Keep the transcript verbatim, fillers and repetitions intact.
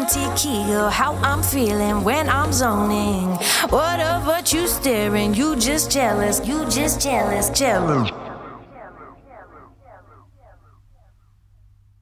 key of how I'm feeling when I'm zoning. What of what you staring? You just jealous, you just jealous, jealous.